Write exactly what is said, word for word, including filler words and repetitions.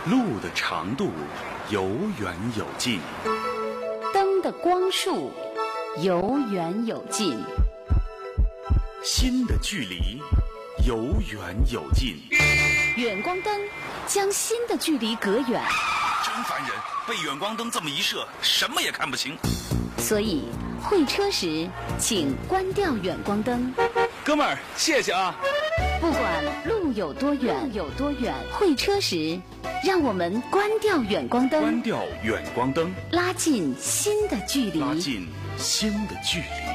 路的长度有远有近， 灯的光束有远有近， 心的距离有远有近。 远光灯将心的距离隔远， 真烦人，被远光灯这么一射，什么也看不清。 所以会车时请关掉远光灯。 哥们儿，谢谢啊。 不管路有多远有多远，会车时让我们关掉远光灯， 关掉远光灯， 拉近心的距离， 拉近心的距离。